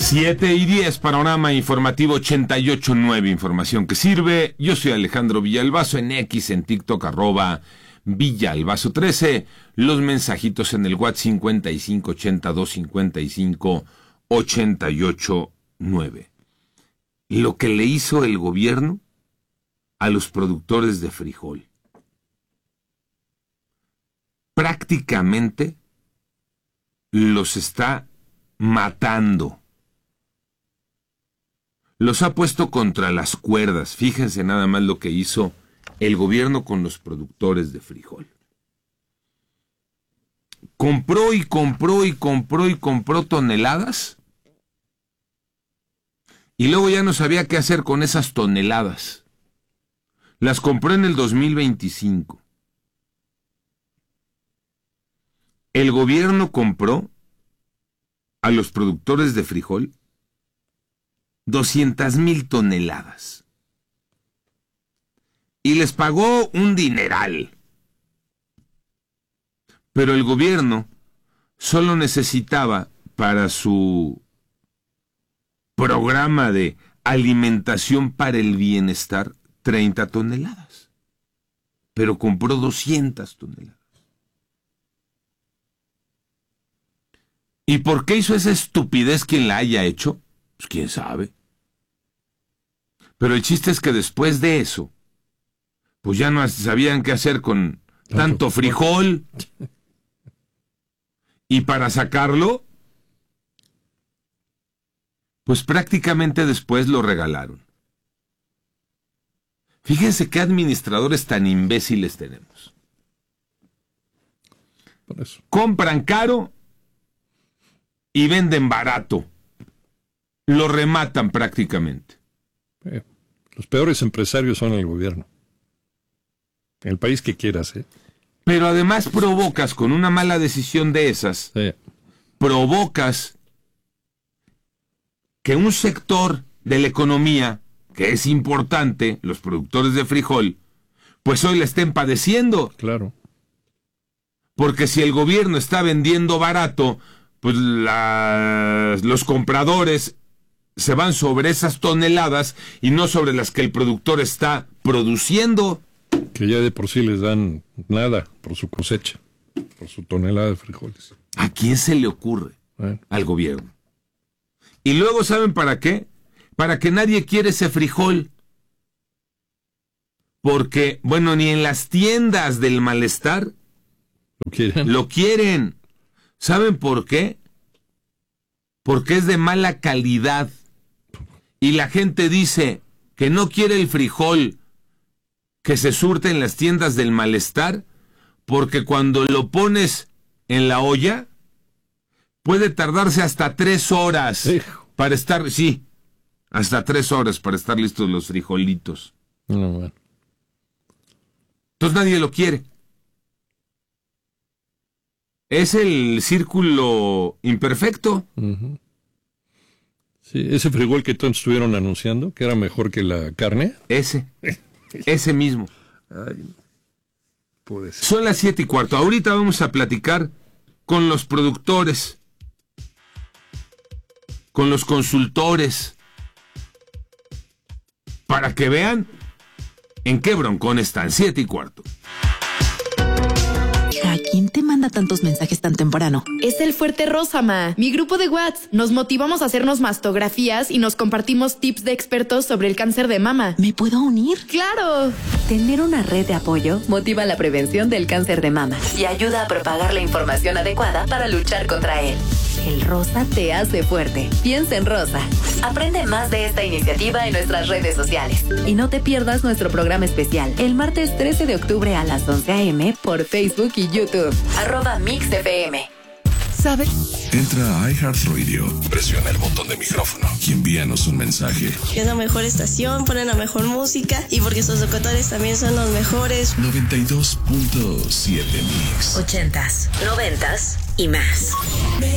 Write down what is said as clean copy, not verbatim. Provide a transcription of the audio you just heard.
7:10, panorama informativo 88.9, información que sirve. Yo soy Alejandro Villalbazo, en X, en TikTok, @Villalbazo13. Los mensajitos en el WhatsApp 55825588.9. Lo que le hizo el gobierno a los productores de frijol. Prácticamente los está matando. Los ha puesto contra las cuerdas. Fíjense nada más lo que hizo el gobierno con los productores de frijol. Compró toneladas. Y luego ya no sabía qué hacer con esas toneladas. Las compró en el 2025. El gobierno compró a los productores de frijol 200,000 toneladas. Y les pagó un dineral. Pero el gobierno solo necesitaba para su programa de alimentación para el bienestar 30 toneladas. Pero compró 200 toneladas. ¿Y por qué hizo esa estupidez quien la haya hecho? Pues quién sabe. Pero el chiste es que después de eso, pues ya no sabían qué hacer con tanto frijol. Y para sacarlo, pues prácticamente después lo regalaron. Fíjense qué administradores tan imbéciles tenemos. Por eso. Compran caro y venden barato. Lo rematan prácticamente. Los peores empresarios son el gobierno. En el país que quieras, ¿eh? Pero además provocas, con una mala decisión de esas, provocas que un sector de la economía, que es importante, los productores de frijol, pues hoy la estén padeciendo. Claro. Porque si el gobierno está vendiendo barato, pues los compradores se van sobre esas toneladas y no sobre las que el productor está produciendo. Que ya de por sí les dan nada por su cosecha, por su tonelada de frijoles. ¿A quién se le ocurre? Al gobierno. Y luego, ¿saben para qué? Para que nadie quiera ese frijol. Porque, bueno, ni en las tiendas del malestar lo quieren. ¿Saben por qué? Porque es de mala calidad. Y la gente dice que no quiere el frijol que se surte en las tiendas del malestar, porque cuando lo pones en la olla, puede tardarse hasta 3 horas para estar, hasta 3 horas para estar listos los frijolitos. No, bueno. Entonces nadie lo quiere. Es el círculo imperfecto. Uh-huh. Sí, ese frijol que todos estuvieron anunciando, que era mejor que la carne. Ese mismo. Ay, puede ser. Son las 7:15. Ahorita vamos a platicar con los productores, con los consultores, para que vean en qué broncón están. 7:15. ¿Quién te manda tantos mensajes tan temprano? Es el Fuerte Rosa, ma. Mi grupo de WhatsApp. Nos motivamos a hacernos mastografías y nos compartimos tips de expertos sobre el cáncer de mama. ¿Me puedo unir? ¡Claro! Tener una red de apoyo motiva la prevención del cáncer de mama y ayuda a propagar la información adecuada para luchar contra él. El rosa te hace fuerte. Piensa en rosa. Aprende más de esta iniciativa en nuestras redes sociales. Y no te pierdas nuestro programa especial el martes 13 de octubre a las 11 a.m. por Facebook y YouTube. @MixFM. ¿Sabe? Entra a iHeartRadio, presiona el botón de micrófono y envíanos un mensaje. Es la mejor estación, ponen la mejor música y porque sus locutores también son los mejores. 92.7 Mix. 80s, 90s y más.